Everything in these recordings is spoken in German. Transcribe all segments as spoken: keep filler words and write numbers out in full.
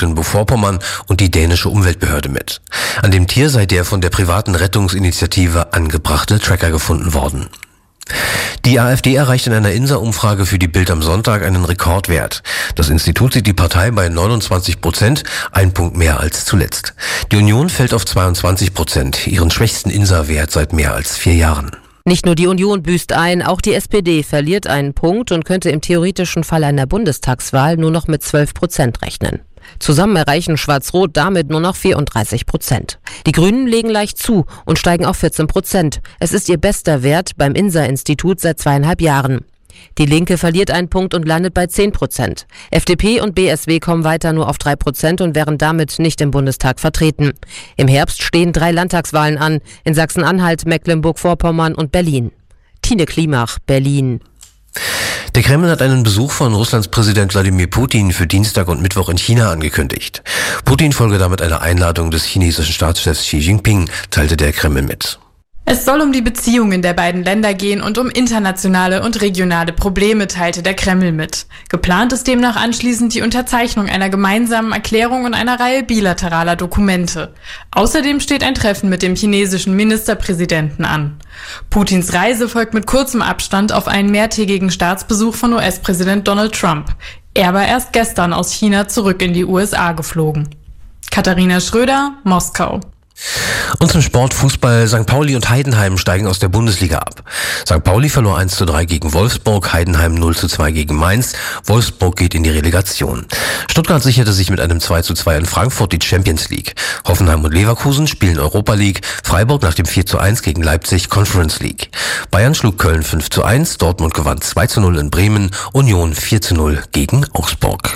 Mecklenburg-Vorpommern und die dänische Umweltbehörde mit. An dem Tier sei der von der privaten Rettungsinitiative angebrachte Tracker gefunden worden. Die AfD erreicht in einer Insa-Umfrage für die Bild am Sonntag einen Rekordwert. Das Institut sieht die Partei bei neunundzwanzig Prozent, ein Punkt mehr als zuletzt. Die Union fällt auf zweiundzwanzig Prozent, ihren schwächsten Insa-Wert seit mehr als vier Jahren. Nicht nur die Union büßt ein, auch die S P D verliert einen Punkt und könnte im theoretischen Fall einer Bundestagswahl nur noch mit zwölf Prozent rechnen. Zusammen erreichen Schwarz-Rot damit nur noch vierunddreißig Prozent. Die Grünen legen leicht zu und steigen auf vierzehn Prozent. Es ist ihr bester Wert beim Insa-Institut seit zweieinhalb Jahren. Die Linke verliert einen Punkt und landet bei zehn Prozent. F D P und B S W kommen weiter nur auf drei Prozent und wären damit nicht im Bundestag vertreten. Im Herbst stehen drei Landtagswahlen an, in Sachsen-Anhalt, Mecklenburg-Vorpommern und Berlin. Tine Klimach, Berlin. Der Kreml hat einen Besuch von Russlands Präsident Wladimir Putin für Dienstag und Mittwoch in China angekündigt. Putin folge damit einer Einladung des chinesischen Staatschefs Xi Jinping, teilte der Kreml mit. Es soll um die Beziehungen der beiden Länder gehen und um internationale und regionale Probleme, teilte der Kreml mit. Geplant ist demnach anschließend die Unterzeichnung einer gemeinsamen Erklärung und einer Reihe bilateraler Dokumente. Außerdem steht ein Treffen mit dem chinesischen Ministerpräsidenten an. Putins Reise folgt mit kurzem Abstand auf einen mehrtägigen Staatsbesuch von U S-Präsident Donald Trump. Er war erst gestern aus China zurück in die U S A geflogen. Katharina Schröder, Moskau. Und zum Sport Fußball. Sankt Pauli und Heidenheim steigen aus der Bundesliga ab. Sankt Pauli verlor eins zu drei gegen Wolfsburg, Heidenheim null zu zwei gegen Mainz. Wolfsburg geht in die Relegation. Stuttgart sicherte sich mit einem zwei zu zwei in Frankfurt die Champions League. Hoffenheim und Leverkusen spielen Europa League. Freiburg nach dem vier zu eins gegen Leipzig Conference League. Bayern schlug Köln fünf zu eins, Dortmund gewann zwei zu null in Bremen, Union vier zu null gegen Augsburg.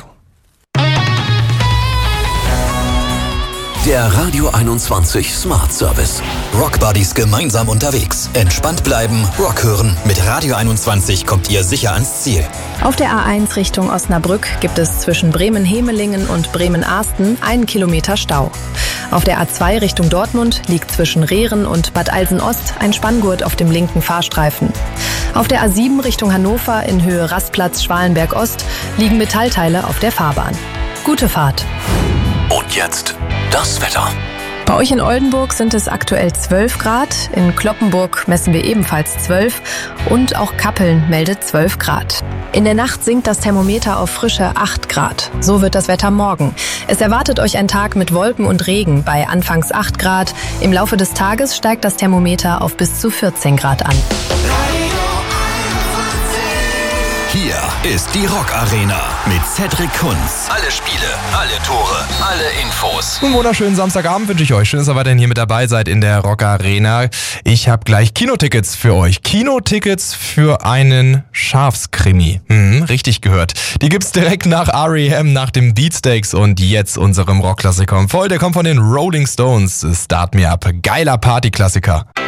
Der Radio einundzwanzig Smart Service. Rock Buddies gemeinsam unterwegs. Entspannt bleiben, Rock hören. Mit Radio einundzwanzig kommt ihr sicher ans Ziel. Auf der A eins Richtung Osnabrück gibt es zwischen Bremen-Hemelingen und Bremen-Ahsten einen Kilometer Stau. Auf der A zwei Richtung Dortmund liegt zwischen Rehren und Bad Alsen-Ost ein Spanngurt auf dem linken Fahrstreifen. Auf der A sieben Richtung Hannover in Höhe Rastplatz Schwalenberg-Ost liegen Metallteile auf der Fahrbahn. Gute Fahrt. Und jetzt das Wetter. Bei euch in Oldenburg sind es aktuell zwölf Grad, in Cloppenburg messen wir ebenfalls zwölf und auch Kappeln meldet zwölf Grad. In der Nacht sinkt das Thermometer auf frische acht Grad. So wird das Wetter morgen. Es erwartet euch ein Tag mit Wolken und Regen bei anfangs acht Grad. Im Laufe des Tages steigt das Thermometer auf bis zu vierzehn Grad an. Hier ist die Rock Arena mit Cedric Kunz. Alle Spiele, alle Tore, alle Infos. Einen wunderschönen Samstagabend wünsche ich euch. Schön, dass ihr weiterhin hier mit dabei seid in der Rock Arena. Ich habe gleich Kinotickets für euch. Kinotickets für einen Schafskrimi. Hm, richtig gehört. Die gibt's direkt nach R E M, nach dem Beatsteaks und jetzt unserem Rockklassiker voll. Der kommt von den Rolling Stones. Start Me Up. Geiler Partyklassiker.